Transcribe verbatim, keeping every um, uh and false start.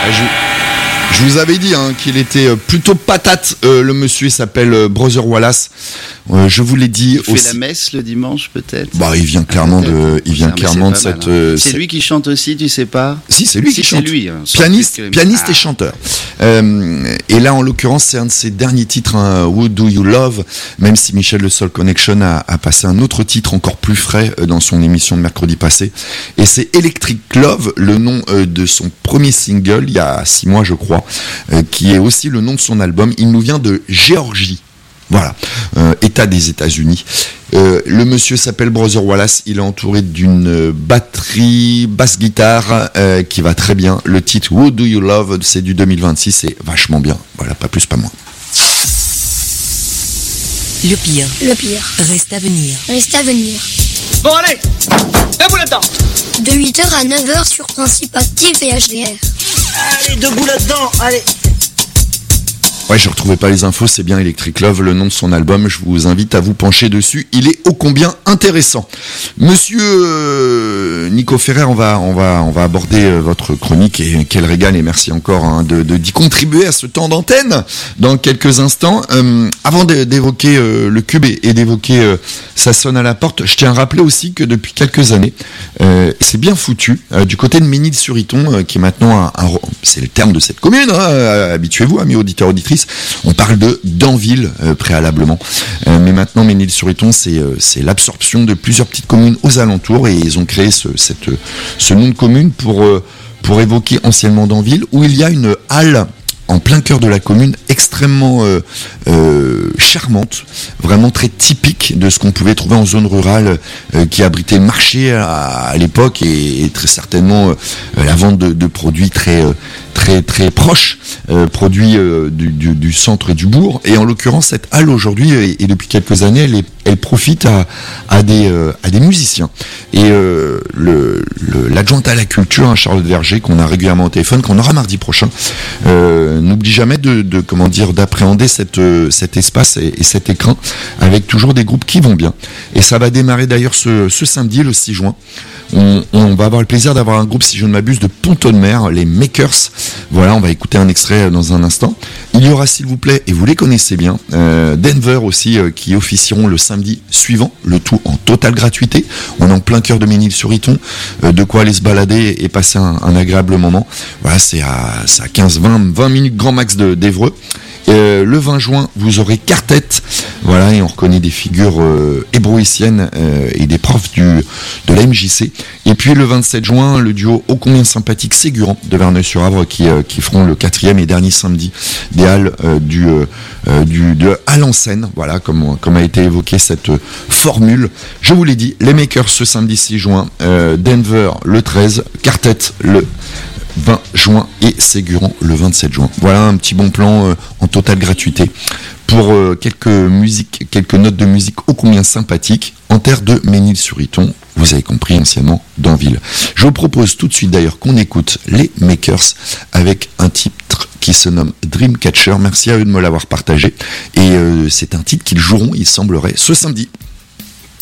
Ah, je... Je vous avais dit hein, qu'il était plutôt patate. Euh, le monsieur il s'appelle euh, Brother Wallace. Euh, je vous l'ai dit. Il aussi... fait la messe le dimanche peut-être. Bah, il vient clairement ah, de, il vient clairement de cette. Mal, hein. euh, c'est cette... lui qui chante aussi, tu sais pas. Si, c'est lui si, qui chante. C'est lui. Hein, pianiste, que... pianiste ah. et chanteur. Euh, et là, en l'occurrence, c'est un de ses derniers titres, hein, Who Do You Love. Même si Michel Le Soul Connection a, a passé un autre titre encore plus frais euh, dans son émission de mercredi passé. Et c'est Electric Love, le nom euh, de son premier single, il y a six mois, je crois, euh, qui est aussi le nom de son album. Il nous vient de Géorgie. Voilà, euh, État des États-Unis. Euh, le monsieur s'appelle Brother Wallace. Il est entouré d'une batterie basse-guitare euh, qui va très bien. Le titre Who Do You Love, c'est du deux mille vingt-six, c'est vachement bien. Voilà, pas plus, pas moins. Le pire. Le pire. Reste à venir. Reste à venir. Bon allez, debout là-dedans. De huit heures à neuf heures sur Principe Actif et H D R. Allez, debout là-dedans, allez. Ouais, je retrouvais pas les infos, c'est bien Electric Love, le nom de son album, je vous invite à vous pencher dessus, il est ô combien intéressant. Monsieur euh, Nico Ferrer, on va, on va, on va aborder euh, votre chronique, et quel régal, et merci encore hein, de, de, d'y contribuer à ce temps d'antenne dans quelques instants. Euh, avant de, d'évoquer euh, le cube et, et d'évoquer euh, Ça sonne à la porte, je tiens à rappeler aussi que depuis quelques années, euh, c'est bien foutu, euh, du côté de Ménil-sur-Iton, euh, qui est maintenant un, un, c'est le terme de cette commune, hein, euh, habituez-vous, amis auditeurs, auditrices. On parle de Danville euh, préalablement, euh, mais maintenant Ménil-sur-Iton, c'est euh, c'est l'absorption de plusieurs petites communes aux alentours, et ils ont créé ce, cette, ce nom de commune pour euh, pour évoquer anciennement Danville, où il y a une halle en plein cœur de la commune, extrêmement euh, euh, charmante, vraiment très typique de ce qu'on pouvait trouver en zone rurale, euh, qui abritait le marché à, à l'époque, et, et très certainement euh, la vente de, de produits très euh, très très proches, euh, produits euh, du, du, du centre et du bourg. Et en l'occurrence, cette halle aujourd'hui, et, et depuis quelques années, elle, est, elle profite à, à, des, euh, à des musiciens. Et euh, le, le, l'adjointe à la culture, hein, Charlotte Verger, qu'on a régulièrement au téléphone, qu'on aura mardi prochain, euh, n'oublie jamais de, de comment dire d'appréhender cette, euh, cet espace et, et cet écran avec toujours des groupes qui vont bien. Et ça va démarrer d'ailleurs ce, ce samedi, le six juin. On, on va avoir le plaisir d'avoir un groupe, si je ne m'abuse, de Pont-de-Mer, les Makers. Voilà, on va écouter un extrait dans un instant. Il y aura, s'il vous plaît, et vous les connaissez bien, euh, Denver aussi, euh, qui officieront le samedi suivant, le tout en totale gratuité. On est en plein cœur de Ménil-sur-Iton, euh, de quoi aller se balader et passer un, un agréable moment. Voilà, c'est à, c'est à quinze vingt minutes grand max de, d'Évreux. Euh, le vingt juin, vous aurez Quartet, voilà, et on reconnaît des figures euh, hébroïciennes euh, et des profs du, de la M J C. Et puis le vingt-sept juin, le duo ô combien sympathique Ségurant de Verneuil-sur-Avre qui, euh, qui feront le quatrième et dernier samedi des Halles euh, du, euh, du de Halles en Seine, voilà, comme, comme a été évoqué cette euh, formule. Je vous l'ai dit, les Makers ce samedi six juin, euh, Denver le treize, Quartet le vingt juin et Ségurant le vingt-sept juin. Voilà un petit bon plan euh, en totale gratuité pour euh, quelques musiques, quelques notes de musique ô combien sympathiques en terre de Ménil-sur-Iton. Vous avez compris, anciennement Danville. Je vous propose tout de suite d'ailleurs qu'on écoute les Makers avec un titre qui se nomme Dreamcatcher. Merci à eux de me l'avoir partagé. Et euh, c'est un titre qu'ils joueront, il semblerait, ce samedi.